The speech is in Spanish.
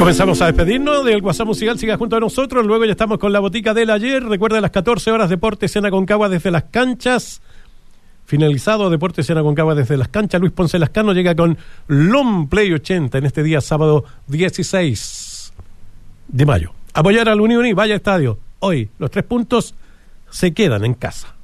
Comenzamos a despedirnos del WhatsApp musical. Siga junto a nosotros. Luego ya estamos con la botica del ayer. Recuerda, a las 14 horas Deportes en Aconcagua desde las canchas. Finalizado Deportes en Aconcagua desde las canchas. Luis Ponce Lascano llega con Long Play 80 en este día sábado 16 de mayo. Apoyar al Unión y vaya estadio. Hoy los 3 puntos se quedan en casa.